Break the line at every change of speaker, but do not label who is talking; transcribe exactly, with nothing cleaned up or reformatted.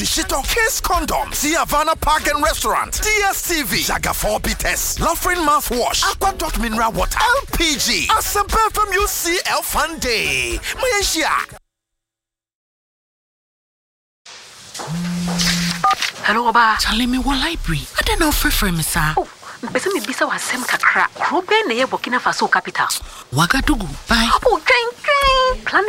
Shito, Kiss Condom, Sea Havana Park and Restaurant, D S T V, Jaga four Bites, Lofrin Mouthwash, Aqua Dot Mineral Water, L P G, Asemper from U C L Fun Day, Malaysia.
Hello, Oba.
Charlie, me what library? I don't know for free, sir.
Oh, mpese me bisa wa sem kakra. Krobe na ye Burkina Faso capital.
Wagadugu. Bye.
Oh, train train. Plan